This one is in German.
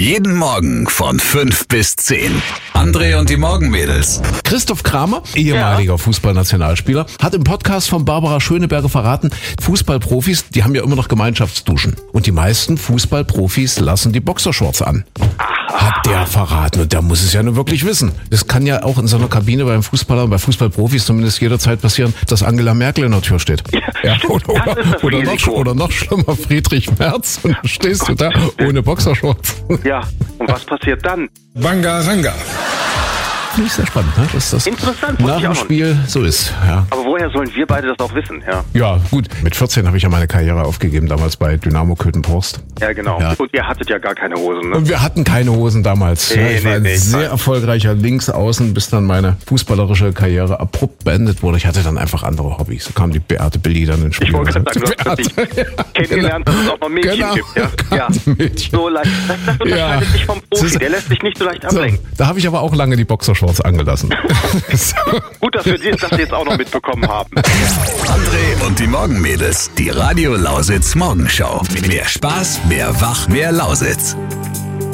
Jeden Morgen von 5 bis 10. André und die Morgenmädels. Christoph Kramer, ehemaliger Fußballnationalspieler, hat im Podcast von Barbara Schöneberger verraten, Fußballprofis, die haben ja immer noch Gemeinschaftsduschen. Und die meisten Fußballprofis lassen die Boxershorts an. Hat der verraten, und der muss es ja nur wirklich wissen. Das kann ja auch in so einer Kabine beim Fußballer und bei Fußballprofis zumindest jederzeit passieren, dass Angela Merkel in der Tür steht. Ja, oder noch schlimmer, Friedrich Merz, und dann stehst du da ohne Boxershorts. Ja, und was passiert dann? Bangaranga. Finde ich sehr spannend, ne? Dass das Interessant, nach dem Spiel so ist. Ja. Aber woher sollen wir beide das auch wissen? Ja, gut. Mit 14 habe ich ja meine Karriere aufgegeben, damals bei Dynamo Köthen-Porst. Ja, genau. Ja. Und ihr hattet ja gar keine Hosen, ne? Und wir hatten keine Hosen damals. Ich war ein sehr erfolgreicher Linksaußen, bis dann meine fußballerische Karriere abrupt beendet wurde. Ich hatte dann einfach andere Hobbys. So kam die Beate Billy dann ins Spiel. Ich wollte gerade sagen, du hast dich kennengelernt, dass es auch noch Mädchen gibt. Ja. Mädchen. So leicht. Das unterscheidet sich vom Profi. Der lässt sich nicht so leicht ablenken. So, da habe ich aber auch lange die Boxershorts angelassen. Gut, dass wir das jetzt auch noch mitbekommen haben. André und die Morgenmädels. Die Radio Lausitz Morgenschau. Mehr Spaß, mehr Wach, mehr Lausitz.